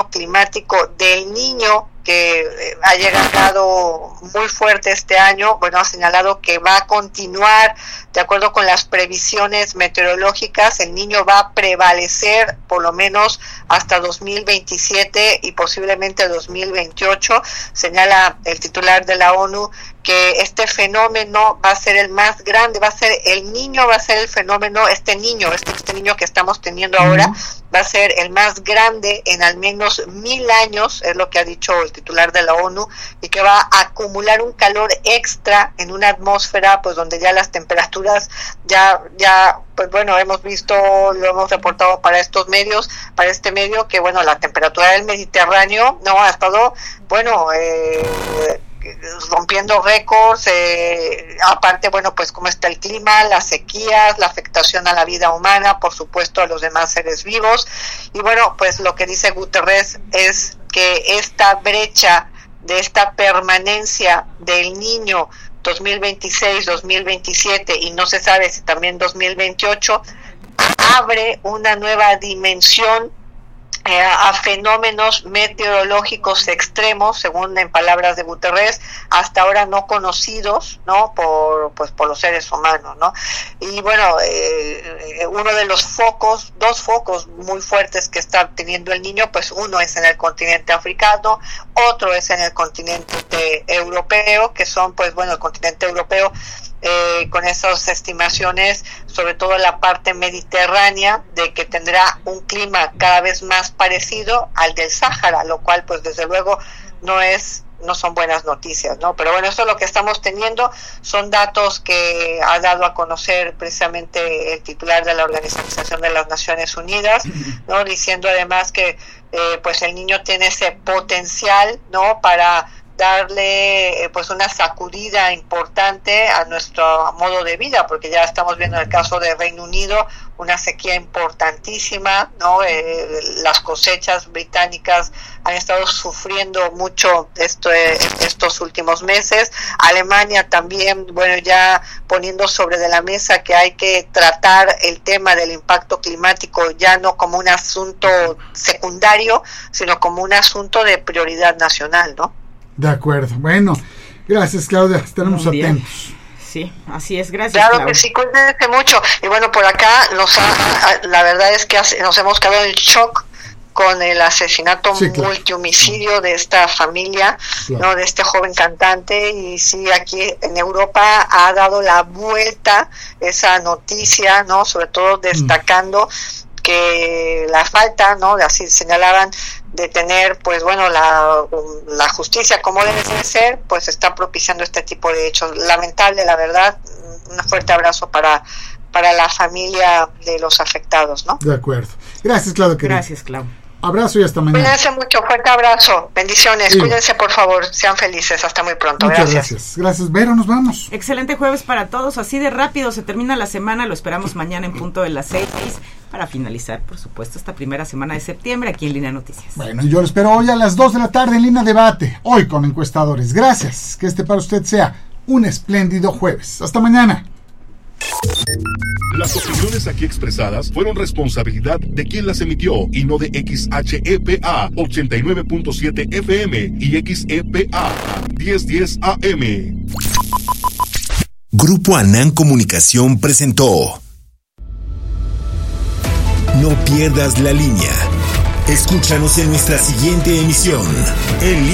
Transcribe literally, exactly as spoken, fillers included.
climático del Niño, que ha llegado muy fuerte este año, bueno, ha señalado que va a continuar, de acuerdo con las previsiones meteorológicas, el Niño va a prevalecer por lo menos hasta dos mil veintisiete y posiblemente dos mil veintiocho. Señala el titular de la ONU que este fenómeno va a ser el más grande, va a ser el Niño, va a ser el fenómeno, este niño, este, este niño que estamos teniendo ahora, uh-huh. va a ser el más grande en al menos mil años, es lo que ha dicho el titular de la ONU, y que va a acumular un calor extra en una atmósfera, pues donde ya las temperaturas, ya, ya, pues bueno, hemos visto, lo hemos reportado para estos medios, para este medio, que bueno, la temperatura del Mediterráneo, no, ha estado, bueno, eh, rompiendo récords, eh, aparte, bueno, pues cómo está el clima, las sequías, la afectación a la vida humana, por supuesto a los demás seres vivos, y bueno, pues lo que dice Guterres es que esta brecha de esta permanencia del Niño dos mil veintiséis, dos mil veintisiete y no se sabe si también dos mil veintiocho, abre una nueva dimensión Eh, a fenómenos meteorológicos extremos, según en palabras de Guterres, hasta ahora no conocidos, ¿no? Por pues por los seres humanos, ¿no? Y bueno, eh, uno de los focos, dos focos muy fuertes que está teniendo el Niño, pues uno es en el continente africano, otro es en el continente europeo, que son, pues bueno, el continente europeo, Eh, con esas estimaciones, sobre todo la parte mediterránea, de que tendrá un clima cada vez más parecido al del Sáhara, lo cual pues desde luego no es no son buenas noticias, ¿no? Pero bueno, eso es lo que estamos teniendo, son datos que ha dado a conocer precisamente el titular de la Organización de las Naciones Unidas, ¿no? Diciendo además que eh, pues el Niño tiene ese potencial, ¿no? Para darle eh, pues una sacudida importante a nuestro modo de vida, porque ya estamos viendo en el caso de Reino Unido una sequía importantísima, ¿no? Eh, las cosechas británicas han estado sufriendo mucho esto, eh, estos últimos meses. Alemania también, bueno, ya poniendo sobre de la mesa que hay que tratar el tema del impacto climático ya no como un asunto secundario, sino como un asunto de prioridad nacional, ¿no? De acuerdo. Bueno, gracias, Claudia. Estaremos atentos. Sí, así es. Gracias, Claro Claudia. que sí, cuídense mucho. Y bueno, por acá nos ha, la verdad es que nos hemos quedado en shock con el asesinato, sí, claro, multihomicidio de esta familia, claro, ¿no? De este joven cantante. Y sí, aquí en Europa ha dado la vuelta esa noticia, ¿no? Sobre todo destacando mm. que la falta, ¿no? Así señalaban, de tener, pues bueno, la, la justicia como debe de ser, pues está propiciando este tipo de hechos. Lamentable, la verdad. Un fuerte abrazo para para la familia de los afectados, ¿no? De acuerdo. Gracias, Claudia. Gracias, Clau. Abrazo y hasta mañana. Cuídense mucho, fuerte abrazo, bendiciones, sí. Cuídense por favor, sean felices, hasta muy pronto. Muchas gracias. Gracias, gracias, Vero, nos vamos. Excelente jueves para todos, así de rápido se termina la semana, lo esperamos mañana en punto de las seis, para finalizar, por supuesto, esta primera semana de septiembre aquí en Línea Noticias. Bueno, yo lo espero hoy a las dos de la tarde en Línea Debate, hoy con encuestadores. Gracias, que este para usted sea un espléndido jueves. Hasta mañana. Las opiniones aquí expresadas fueron responsabilidad de quien las emitió y no de X H E P A ochenta y nueve punto siete F M y X E P A diez diez A M. Grupo Anán Comunicación presentó No pierdas la línea. Escúchanos en nuestra siguiente emisión. En